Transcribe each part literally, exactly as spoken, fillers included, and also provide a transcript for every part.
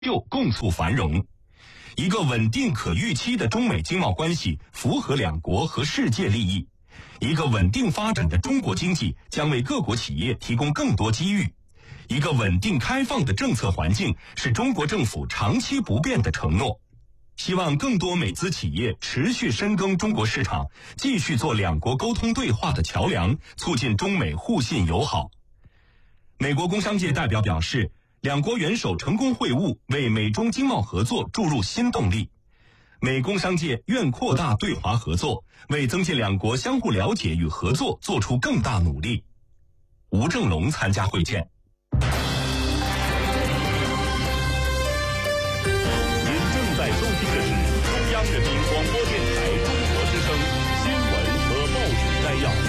六共促繁荣。一个稳定可预期的中美经贸关系符合两国和世界利益。一个稳定发展的中国经济将为各国企业提供更多机遇。一个稳定开放的政策环境是中国政府长期不变的承诺。希望更多美资企业持续深耕中国市场，继续做两国沟通对话的桥梁，促进中美互信友好。美国工商界代表表示，两国元首成功会晤，为美中经贸合作注入新动力。美工商界愿扩大对华合作，为增进两国相互了解与合作做出更大努力。吴正龙参加会见。 在收听的是中央人民广播电台中国之声新闻和报纸摘要。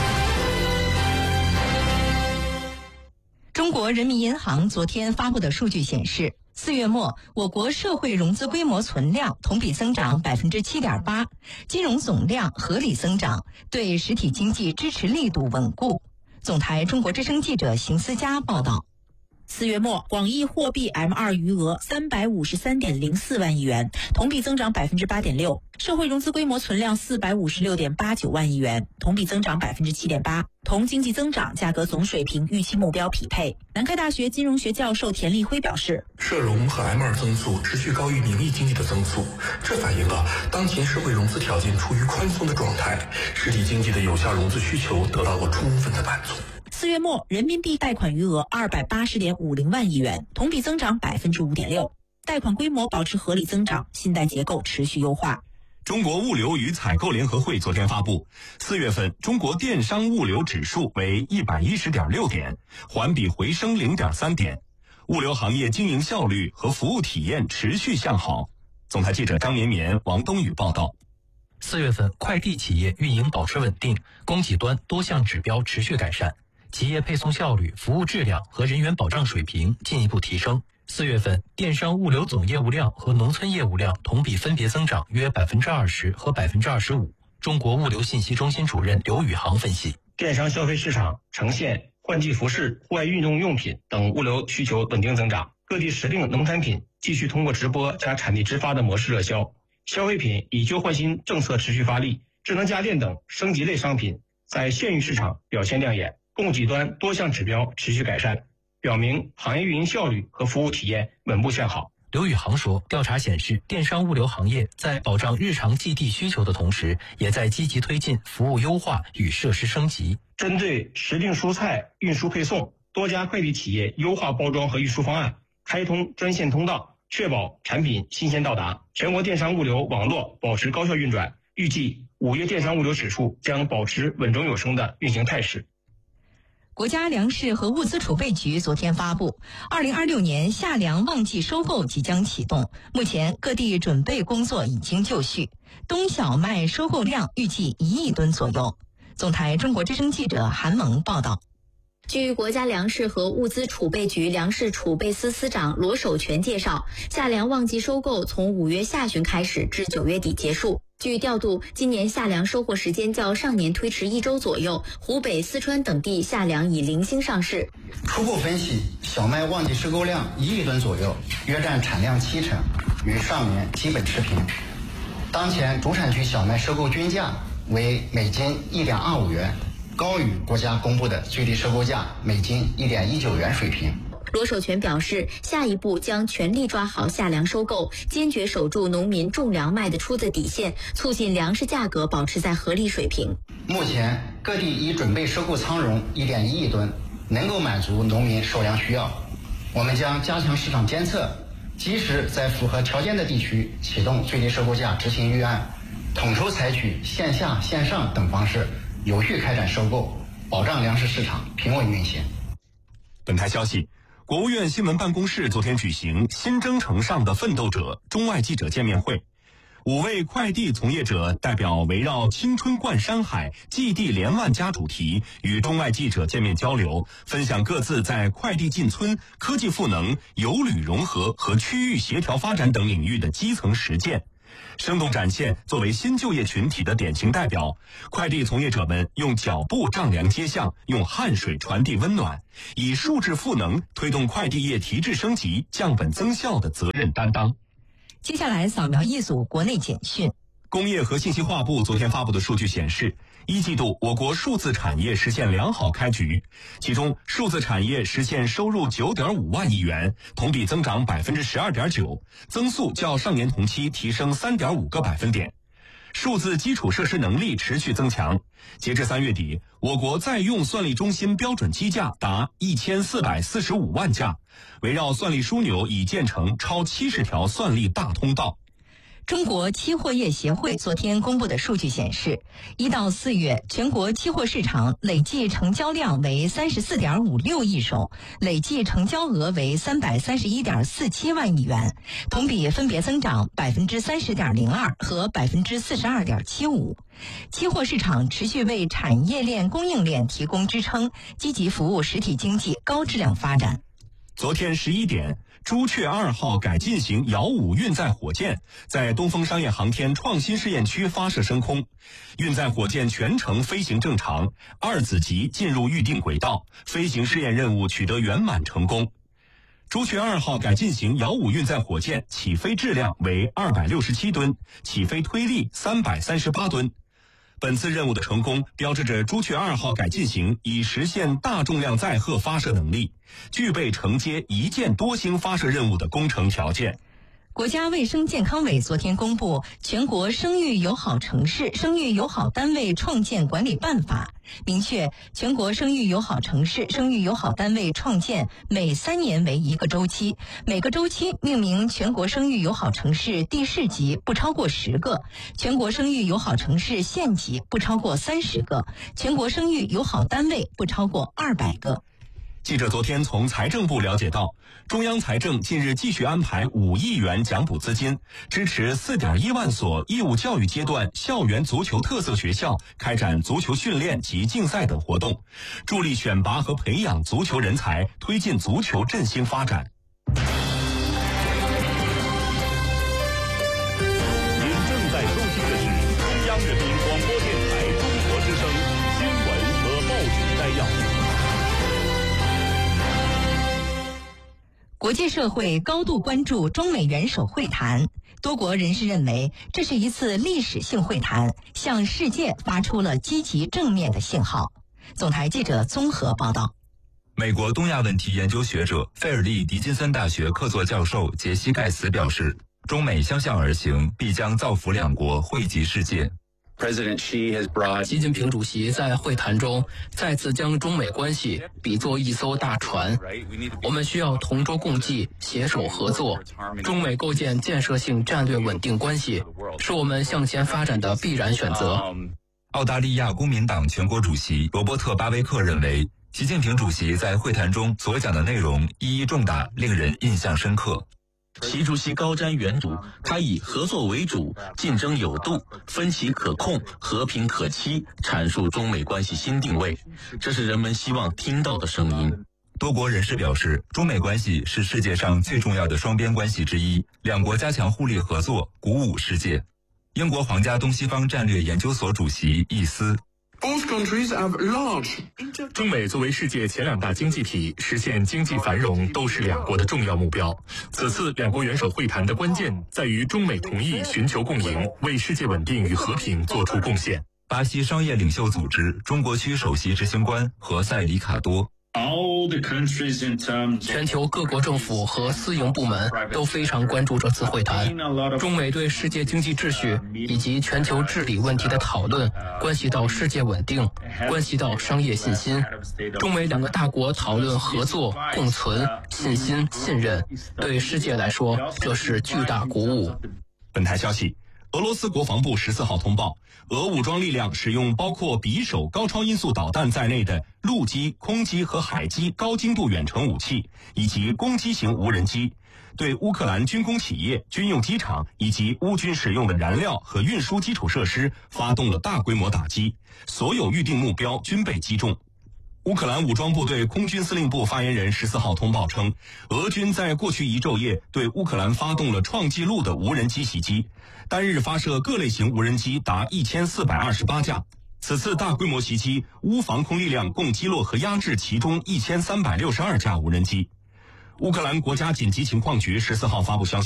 中国人民银行昨天发布的数据显示，四月末我国社会融资规模存量同比增长 百分之七点八， 金融总量合理增长，对实体经济支持力度稳固。总台中国之声记者邢思佳报道。 四月末，广义货币 M 二 余额三百五十三点零四万亿元，同比增长 百分之八点六；社会融资规模存量四百五十六点八九万亿元，同比增长 百分之七点八， 同经济增长价格总水平预期目标匹配。南开大学金融学教授田立辉表示， 社融和 M 二 增速持续高于名义经济的增速，这反映了当前社会融资条件处于宽松的状态，实体经济的有效融资需求得到了充分的满足。 四月末，人民币贷款余额二百八十点五零万亿元，同比增长 百分之五点六， 贷款规模保持合理增长，信贷结构持续优化。 中国物流与采购联合会昨天发布，四月份中国电商物流指数为 一百一十点六点，环比回升 零点三点，物流行业经营效率和服务体验持续向好。总台记者张绵绵、王冬雨报道。 四月份快递企业运营保持稳定，供给端多项指标持续改善，企业配送效率、服务质量和人员保障水平进一步提升。四月份，电商物流总业务量和农村业务量同比分别增长约 百分之二十 和 百分之二十五。中国物流信息中心主任刘宇航分析， 电商消费市场呈现换季服饰、户外运动用品等物流需求稳定增长，各地时令农产品继续通过直播加产地直发的模式热销，消费品以旧换新政策持续发力，智能家电等升级类商品在县域市场表现亮眼，供给端多项指标持续改善，表明行业运营效率和服务体验稳步向好。 刘宇航说，调查显示，电商物流行业在保障日常寄递需求的同时，也在积极推进服务优化与设施升级。 针对时令蔬菜运输配送，多家快递企业优化包装和运输方案，开通专线通道，确保产品新鲜到达。全国电商物流网络保持高效运转，预计五月电商物流指数将保持稳中有升的运行态势。 国家粮食和物资储备局昨天发布，二零二六年夏粮旺季收购即将启动，目前各地准备工作已经就绪，冬小麦收购量预计一亿吨左右。总台中国之声记者韩萌报道。 据国家粮食和物资储备局粮食储备司司长罗守全介绍，夏粮旺季收购从五月下旬开始至九月底结束。据调度，今年夏粮收获时间较上年推迟一周左右，湖北、四川等地夏粮已零星上市。 初步分析，小麦旺季收购量一亿吨左右，约占产量七成，与上年基本持平。当前主产区小麦收购均价为每斤一点二五元，高于国家公布的最低收购价每斤一点一九元水平。 罗守全表示，下一步将全力抓好夏粮收购，坚决守住农民种粮卖得出的底线，促进粮食价格保持在合理水平。 目前各地已准备收购仓容一点一亿吨，能够满足农民收粮需要。我们将加强市场监测，及时在符合条件的地区启动最低收购价执行预案，统筹采取线下、线上等方式，有序开展收购，保障粮食市场平稳运行。 本台消息，国务院新闻办公室昨天举行新征程上的奋斗者中外记者见面会，五位快递从业者代表围绕青春冠山海、寄递连万家主题与中外记者见面交流，分享各自在快递进村、科技赋能、邮旅融合和区域协调发展等领域的基层实践， 生动展现作为新就业群体的典型代表，快递从业者们用脚步丈量街巷，用汗水传递温暖，以数质赋能推动快递业提质升级、降本增效的责任担当。 接下来扫描一组国内简讯。 工业和信息化部昨天发布的数据显示，一季度我国数字产业实现良好开局，其中数字产业实现收入九点五万亿元，同比增长百分之十二点九，增速较上年同期提升三点五个百分点。数字基础设施能力持续增强，截至三月底，我国在用算力中心标准机架达一千四百四十五万架，围绕算力枢纽已建成超七十条算力大通道。 中国期货业协会昨天公布的数据显示，一到四月全国期货市场累计成交量为三十四点五六亿手，累计成交额为三百三十一点四七万亿元，同比分别增长百分之三十点零二和百分之四十二点七五。期货市场持续为产业链、供应链提供支撑，积极服务实体经济高质量发展。 昨天十一点，朱雀二号改进型遥五运载火箭在东风商业航天创新试验区发射升空，运载火箭全程飞行正常，二子级进入预定轨道，飞行试验任务取得圆满成功。朱雀二号改进型遥五运载火箭起飞质量为二百六十七吨，起飞推力三百三十八吨。本次任务的成功标志着朱雀二号改进型已实现大重量载荷发射能力，具备承接一箭多星发射任务的工程条件。 国家卫生健康委昨天公布《全国生育友好城市、生育友好单位创建管理办法》，明确全国生育友好城市、生育友好单位创建每三年为一个周期，每个周期命名全国生育友好城市地市级不超过十个，全国生育友好城市县级不超过三十个，全国生育友好单位不超过二百个。 记者昨天从财政部了解到，中央财政近日继续安排五亿元奖补资金，支持四点一万所义务教育阶段校园足球特色学校开展足球训练及竞赛等活动，助力选拔和培养足球人才，推进足球振兴发展。 您正在收听的是中央人民广播电台中国之声新闻和报纸摘要。 国际社会高度关注中美元首会谈，多国人士认为这是一次历史性会谈，向世界发出了积极正面的信号。总台记者综合报道。 美国东亚问题研究学者、费尔利·狄金森大学客座教授杰西·盖茨表示，中美相向而行，必将造福两国，惠及世界。 习近平主席在会谈中再次将中美关系比作一艘大船，我们需要同舟共济，携手合作。中美构建建设性战略稳定关系，是我们向前发展的必然选择。 澳大利亚公民党全国主席罗伯特·巴威克认为，习近平主席在会谈中所讲的内容意义重大，令人印象深刻。 习主席高瞻远瞩，他以合作为主、竞争有度、分歧可控、和平可期阐述中美关系新定位，这是人们希望听到的声音。 多国人士表示，中美关系是世界上最重要的双边关系之一，两国加强互利合作，鼓舞世界。英国皇家东西方战略研究所主席易斯。 中美作为世界前两大经济体，实现经济繁荣都是两国的重要目标。此次两国元首会谈的关键在于中美同意寻求共赢，为世界稳定与和平做出贡献。 巴西商业领袖组织中国区首席执行官何塞里卡多。 全球各国政府和私营部门都非常关注这次会谈。中美对世界经济秩序以及全球治理问题的讨论，关系到世界稳定，关系到商业信心。中美两个大国讨论合作、共存、信心、信任，对世界来说，这是巨大鼓舞。 本台消息。俄罗斯国防部十四号通报，俄武装力量使用包括匕首高超音速导弹在内的陆基、空基和海基高精度远程武器，以及攻击型无人机，对乌克兰军工企业、军用机场以及乌军使用的燃料和运输基础设施发动了大规模打击，所有预定目标均被击中。 乌克兰武装部队空军司令部发言人十四号通报称，俄军在过去一昼夜对乌克兰发动了创纪录的无人机袭击，单日发射各类型无人机达一千四百二十八架。此次大规模袭击，乌防空力量共击落和压制其中一千三百六十二架无人机。乌克兰国家紧急情况局十四号发布消息。